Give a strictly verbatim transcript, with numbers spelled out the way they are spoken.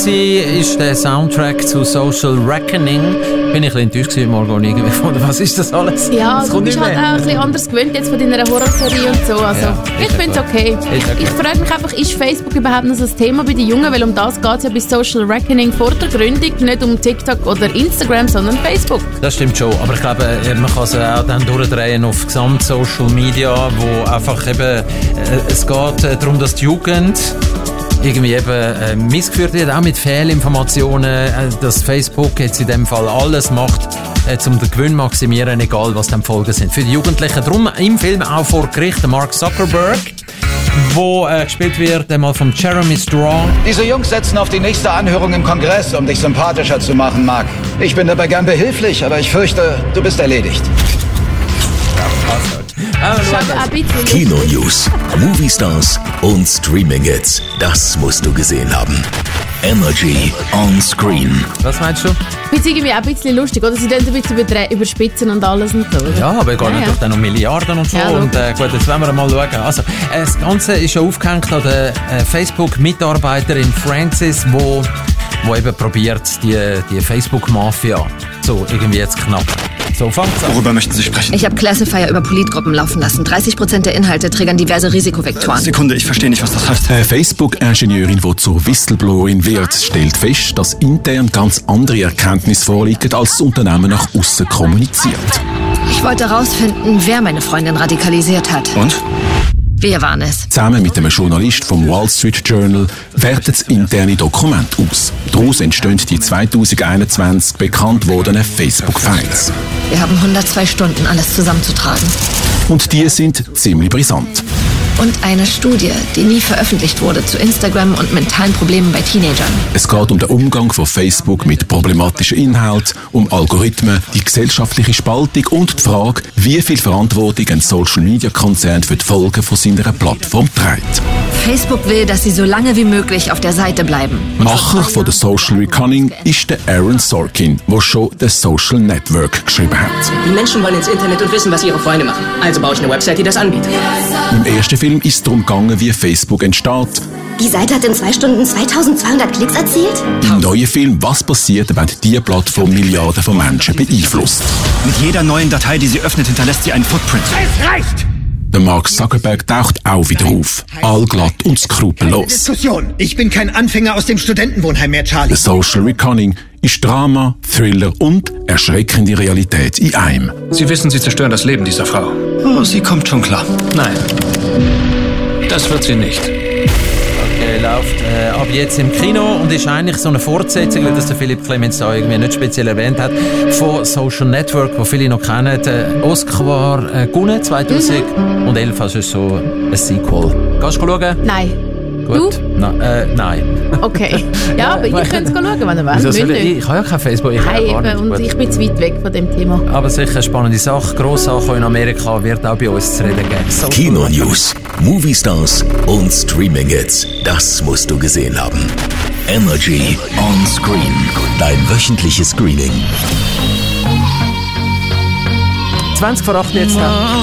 Sie ist der Soundtrack zu Social Reckoning. Bin ich ein bisschen enttäuscht gewesen, morgen irgendwie gefunden. Was ist das alles? Ja, das du bist halt auch ein bisschen anders gewöhnt jetzt von deiner Horrorserie und so. Also, ja, ich finde es okay. okay. Ich frage mich einfach, ist Facebook überhaupt noch so ein Thema bei den Jungen? Weil um das geht es ja bei Social Reckoning vor der Gründung. Nicht um TikTok oder Instagram, sondern Facebook. Das stimmt schon. Aber ich glaube, man kann es auch dann durchdrehen auf gesamt Social Media, wo einfach eben, äh, es geht äh, darum, dass die Jugend irgendwie eben äh, missgeführt wird, auch mit Fehlinformationen, äh, dass Facebook jetzt in dem Fall alles macht, äh, um den Gewinn maximieren, egal was dann Folgen sind. Für die Jugendlichen drum im Film auch vor Gericht Mark Zuckerberg, wo äh, gespielt wird einmal von Jeremy Strong. Diese Jungs setzen auf die nächste Anhörung im Kongress, um dich sympathischer zu machen, Mark. Ich bin dabei gern behilflich, aber ich fürchte, du bist erledigt. Kino-News, Movie-Stars und Streaming-Hits. Das musst du gesehen haben. Energy on Screen. Was meinst du? Ich finde es irgendwie auch ein bisschen lustig, oder? Sie dann ein bisschen überdre- überspitzen und alles und so, oder? Ja, aber es geht ja, natürlich ja. dann um Milliarden und so. Ja, und äh, gut, jetzt wollen wir mal schauen. Also, äh, das Ganze ist ja aufgehängt an der äh, Facebook-Mitarbeiterin Francis, wo, wo eben probiert, die, die Facebook-Mafia so irgendwie jetzt knapp. So, fangt's an. Worüber möchten Sie sprechen? Ich habe Classifier über Politgruppen laufen lassen. dreißig Prozent der Inhalte triggern diverse Risikovektoren. Sekunde, ich verstehe nicht, was das heißt. Eine Facebook-Ingenieurin, die zur Whistleblowerin wird, stellt fest, dass intern ganz andere Erkenntnisse vorliegen, als das Unternehmen nach außen kommuniziert. Ich wollte herausfinden, wer meine Freundin radikalisiert hat. Und? Wir waren es. Zusammen mit einem Journalist vom Wall Street Journal wertet das interne Dokument aus. Daraus entstehen die zwanzig einundzwanzig bekannt wurdenen Facebook-Files. Wir haben hundertzwei Stunden, alles zusammenzutragen. Und die sind ziemlich brisant. Und eine Studie, die nie veröffentlicht wurde, zu Instagram und mentalen Problemen bei Teenagern. Es geht um den Umgang von Facebook mit problematischen Inhalten, um Algorithmen, die gesellschaftliche Spaltung und die Frage, wie viel Verantwortung ein Social-Media-Konzern für die Folgen von seiner Plattform trägt. Facebook will, dass sie so lange wie möglich auf der Seite bleiben. Macher von der Social Reckoning ist der Aaron Sorkin, der schon The Social Network geschrieben hat. Die Menschen wollen ins Internet und wissen, was ihre Freunde machen. Also baue ich eine Website, die das anbietet. Im ersten Film ist es darum gegangen, wie Facebook entsteht. Die Seite hat in zwei Stunden zweitausendzweihundert Klicks erzielt? Im neuen Film, was passiert, wenn diese Plattform Milliarden von Menschen beeinflusst. Mit jeder neuen Datei, die sie öffnet, hinterlässt sie einen Footprint. Es reicht! Der Mark Zuckerberg taucht auch wieder auf. Allglatt und skrupellos. Diskussion. Ich bin kein Anfänger aus dem Studentenwohnheim mehr, Charlie. The Social Reckoning ist Drama, Thriller und erschreckende Realität in einem. Sie wissen, Sie zerstören das Leben dieser Frau. Oh, sie kommt schon klar. Nein, das wird sie nicht. Okay, läuft äh, ab jetzt im Kino und ist eigentlich so eine Fortsetzung, wie das der Philipp Clemens da irgendwie nicht speziell erwähnt hat, von Social Network, wo viele noch kennen. Der Oscar äh, gewonnen zweitausendelf, also ist so ein Sequel. Gehst du schauen? Nein. Gut. Du? Na, äh, nein. Okay. Ja, aber ich könnte es schauen, wenn ihr wollt. Soll ich, ich habe ja kein Facebook. Ich Nein, gar nicht. und Gut. ich bin zu weit weg von dem Thema. Aber sicher eine spannende Sache. Grosse Sache in Amerika wird auch bei uns zu reden geben. So. Kino-News, Movie-Stars und Streaming-Hits. Das musst du gesehen haben. Energy on Screen. Dein wöchentliches Screening. zwanzig vor acht jetzt.